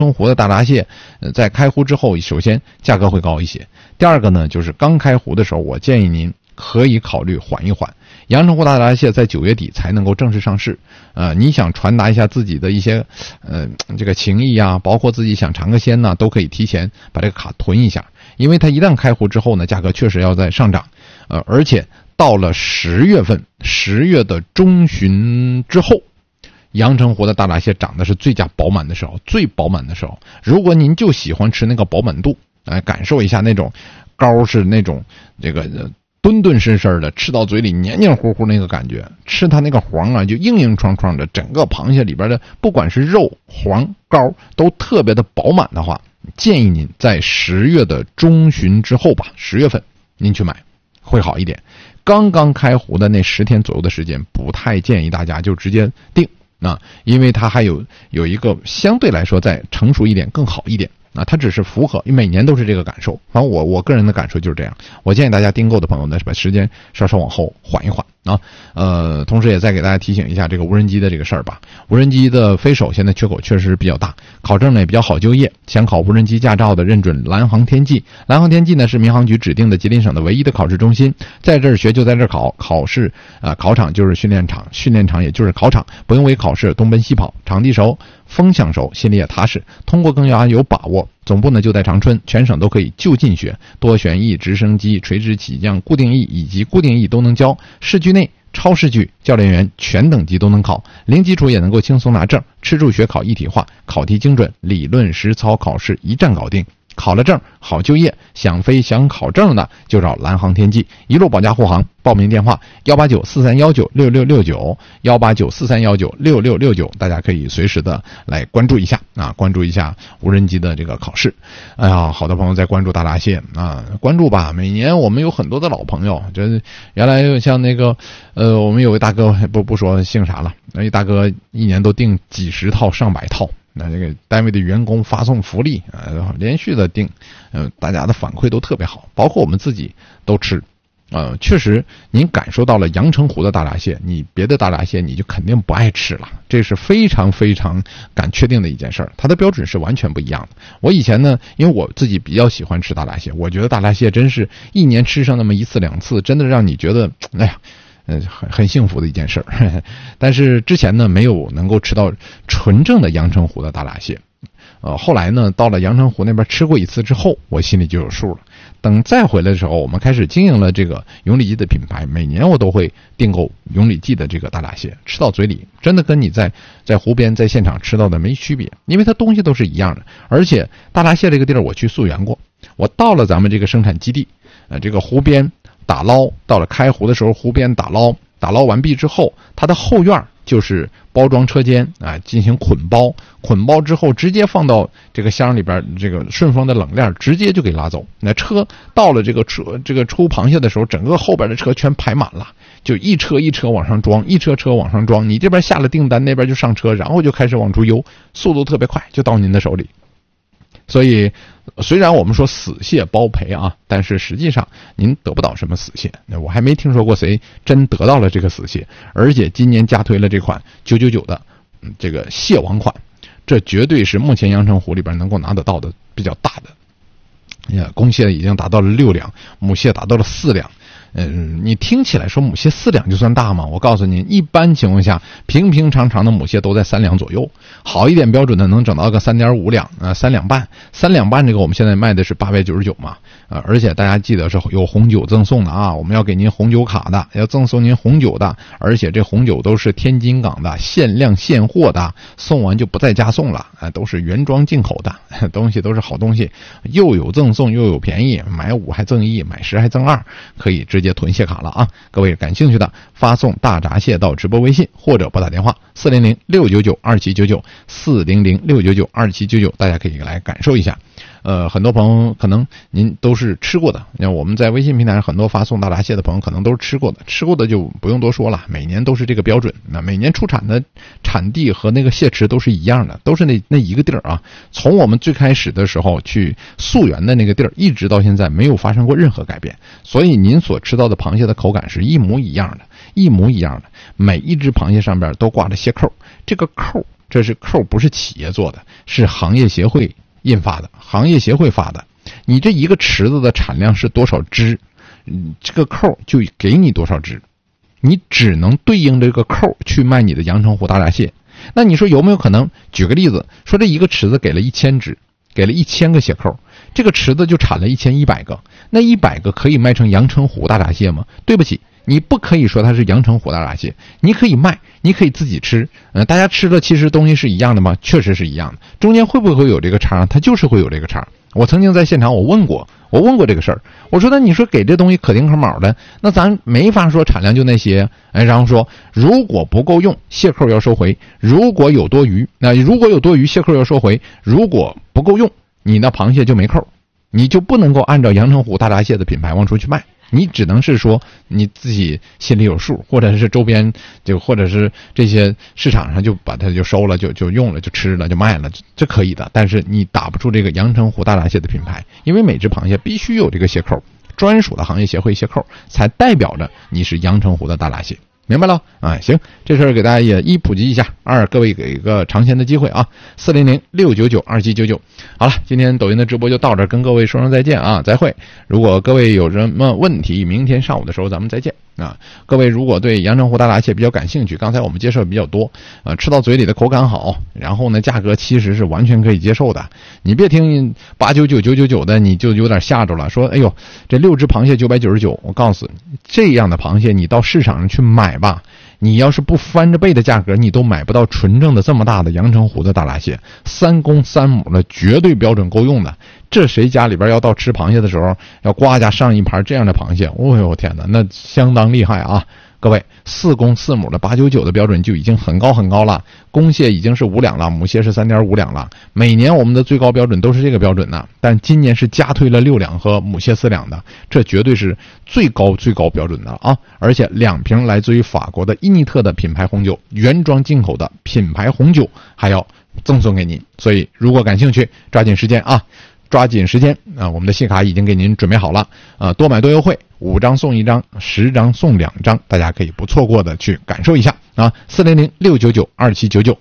生湖的大闸蟹，在开湖之后，首先价格会高一些。第二个呢，就是刚开湖的时候，我建议您可以考虑缓一缓。阳澄湖大闸蟹在9月底才能够正式上市，你想传达一下自己的一些这个情谊啊，包括自己想尝个鲜呢，都可以提前把这个卡囤一下，因为它一旦开湖之后呢，价格确实要在上涨，而且到了10月份，10月的中旬之后，阳澄湖的大闸蟹长得是最佳饱满的时候，最饱满的时候。如果您就喜欢吃那个饱满度，感受一下那种膏是那种这个墩墩深深的，吃到嘴里黏黏糊糊那个感觉，吃它那个黄啊就硬硬创创的，整个螃蟹里边的不管是肉黄膏都特别的饱满的话，建议您在10月的中旬之后吧，10月份您去买会好一点。刚刚开湖的那10天左右的时间，不太建议大家就直接定因为它还有一个相对来说再成熟一点更好一点它只是符合每年都是这个感受。反正我个人的感受就是这样。我建议大家订购的朋友呢，把时间稍稍往后缓一缓同时也再给大家提醒一下这个无人机的这个事儿吧。无人机的飞手现在缺口确实比较大，考证呢也比较好就业。想考无人机驾照的认准蓝航天际，蓝航天际呢是民航局指定的吉林省的唯一的考试中心，在这儿学就在这儿考，考试考场就是训练场，训练场也就是考场，不用为考试东奔西跑，场地熟，风向熟，心里也踏实，通过更要有把握。总部呢就在长春，全省都可以就近学，多旋翼、直升机、垂直起降、固定翼以及固定翼都能教，市区内超市区教练员全等级都能考，零基础也能够轻松拿证，吃住学考一体化，考题精准，理论实操考试一站搞定。考了证好就业，想飞想考证的就找蓝航天际，一路保驾护航。报名电话18943196669 18943196669，大家可以随时的来关注一下关注一下无人机的这个考试。哎呀，好多朋友在关注大闸蟹关注吧。每年我们有很多的老朋友，这原来像那个我们有位大哥，不说姓啥了，那大哥一年都订几十套上百套。那这个单位的员工发送福利连续的订，大家的反馈都特别好，包括我们自己都吃，确实您感受到了阳澄湖的大闸蟹，你别的大闸蟹你就肯定不爱吃了，这是非常非常敢确定的一件事儿，它的标准是完全不一样的。我以前呢，因为我自己比较喜欢吃大闸蟹，我觉得大闸蟹真是一年吃上那么1次2次，真的让你觉得哎呀。很幸福的一件事儿，但是之前呢没有能够吃到纯正的阳澄湖的大闸蟹，后来呢到了阳澄湖那边吃过一次之后，我心里就有数了。等再回来的时候，我们开始经营了这个永里记的品牌，每年我都会订购永里记的这个大闸蟹，吃到嘴里真的跟你在湖边在现场吃到的没区别，因为它东西都是一样的。而且大闸蟹这个地儿我去溯源过，我到了咱们这个生产基地，这个湖边打捞，到了开湖的时候湖边打捞完毕之后，它的后院就是包装车间进行捆包之后直接放到这个箱里边，这个顺丰的冷链直接就给拉走。那车到了这个出螃蟹的时候，整个后边的车全排满了，就一车一车往上装，一车车往上装，你这边下了订单，那边就上车，然后就开始往出邮，速度特别快，就到您的手里。所以虽然我们说死蟹包赔但是实际上您得不到什么死蟹，我还没听说过谁真得到了这个死蟹。而且今年加推了这款999的这个蟹王款，这绝对是目前阳澄湖里边能够拿得到的比较大的。公蟹已经达到了6两，母蟹达到了4两。你听起来说母蟹4两就算大吗？我告诉您，一般情况下平平常常的母蟹都在3两左右，好一点标准的能整到个3.5两3两半。3两半这个我们现在卖的是899嘛，而且大家记得是有红酒赠送的我们要给您红酒卡的，要赠送您红酒的，而且这红酒都是天津港的，限量现货的，送完就不再加送了都是原装进口的东西，都是好东西，又有赠送又有便宜，买5还赠1，买10还赠2，可以直接囤蟹卡了各位感兴趣的发送大闸蟹到直播微信，或者拨打电话400-699-2799 400-699-2799，大家可以来感受一下。很多朋友可能您都是吃过的，那我们在微信平台上很多发送大闸蟹的朋友可能都是吃过的就不用多说了，每年都是这个标准，那每年出产的产地和那个蟹池都是一样的，都是那一个地儿从我们最开始的时候去溯源的那个地儿，一直到现在没有发生过任何改变，所以您所吃到的螃蟹的口感是一模一样的，每一只螃蟹上边都挂着蟹扣，这个扣这是扣不是企业做的，是行业协会印发的，行业协会发的。你这一个池子的产量是多少只，这个扣就给你多少只，你只能对应这个扣去卖你的阳澄湖大闸蟹。那你说有没有可能，举个例子，说这一个池子给了1000只，给了1000个蟹扣，这个池子就产了1100个，那100个可以卖成阳澄湖大闸蟹吗？对不起，你不可以说它是阳澄湖大闸蟹，你可以卖，你可以自己吃，大家吃的其实东西是一样的吗？确实是一样的，中间会不会有这个差？它就是会有这个差。我曾经在现场我问过这个事儿，我说那你说给这东西可丁可卯的，那咱没法说产量就那些，然后说如果不够用，蟹扣要收回；如果有多余，蟹扣要收回；如果不够用，你那螃蟹就没扣，你就不能够按照阳澄湖大闸蟹的品牌往出去卖。你只能是说你自己心里有数，或者是周边或者是这些市场上就把它就收了，就用了，就吃了，就卖了，这可以的。但是你打不出这个阳澄湖大闸蟹的品牌，因为每只螃蟹必须有这个蟹扣，专属的行业协会蟹扣，才代表着你是阳澄湖的大闸蟹。明白了啊？行，这事儿给大家也一普及一下，二各位给一个尝鲜的机会啊，400-699-2799。好了，今天抖音的直播就到这儿，跟各位说声再见啊，再会。如果各位有什么问题，明天上午的时候咱们再见啊。各位如果对阳澄湖大闸蟹比较感兴趣，刚才我们介绍的比较多，吃到嘴里的口感好，然后呢价格其实是完全可以接受的。你别听899、999的，你就有点吓着了，说哎呦这6只螃蟹999，我告诉你，这样的螃蟹你到市场上去买吧，你要是不翻着倍的价格，你都买不到纯正的这么大的阳澄湖的大闸蟹，3公3母的绝对标准够用的。这谁家里边要到吃螃蟹的时候，要呱家上一盘这样的螃蟹，哦呦天哪，那相当厉害啊！各位，4公4母的899的标准就已经很高很高了，公蟹已经是5两了，母蟹是3.5两了。每年我们的最高标准都是这个标准呢，但今年是加推了6两和母蟹4两的，这绝对是最高标准的啊！而且2瓶来自于法国的伊尼特的品牌红酒，原装进口的品牌红酒还要赠送给您。所以如果感兴趣，抓紧时间啊！抓紧时间啊！我们的信卡已经给您准备好了多买多优惠，5张送1张，10张送2张，大家可以不错过的去感受一下啊！400-699-2799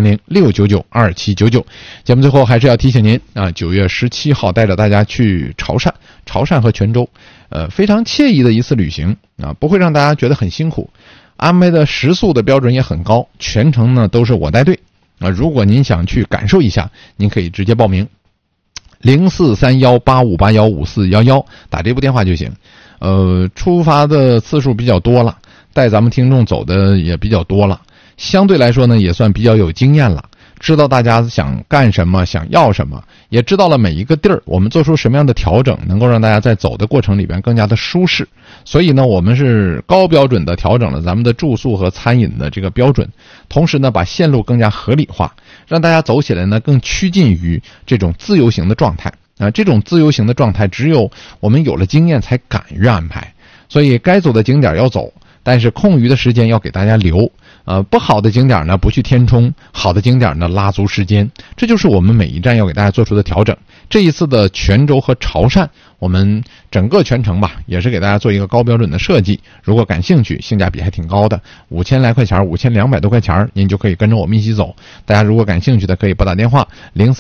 400-699-2799。节目最后还是要提醒您啊，9月17号带着大家去潮汕和泉州，非常惬意的一次旅行啊，不会让大家觉得很辛苦，安排的食宿的标准也很高，全程呢都是我带队啊。如果您想去感受一下，您可以直接报名。043185815411打这部电话就行。出发的次数比较多了，带咱们听众走的也比较多了，相对来说呢也算比较有经验了，知道大家想干什么，想要什么，也知道了每一个地儿我们做出什么样的调整，能够让大家在走的过程里边更加的舒适。所以呢，我们是高标准的调整了咱们的住宿和餐饮的这个标准，同时呢把线路更加合理化，让大家走起来呢更趋近于这种自由行的状态啊。这种自由行的状态只有我们有了经验才敢于安排，所以该走的景点要走，但是空余的时间要给大家留。不好的景点呢不去填充，好的景点呢拉足时间，这就是我们每一站要给大家做出的调整。这一次的泉州和潮汕，我们整个全程吧也是给大家做一个高标准的设计，如果感兴趣，性价比还挺高的，5000来块钱，5200多块钱您就可以跟着我们一起走。大家如果感兴趣的可以拨打电话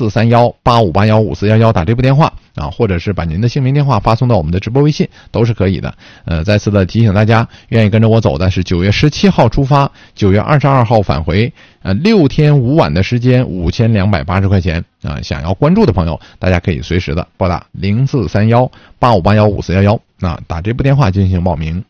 043185815411打这部电话啊，或者是把您的姓名电话发送到我们的直播微信都是可以的。再次的提醒大家，愿意跟着我走的是9月17号出发，9月22号返回，6天5晚的时间，5280块钱啊。想要关注的朋友，大家可以随时的拨打043185815411打这部电话进行报名。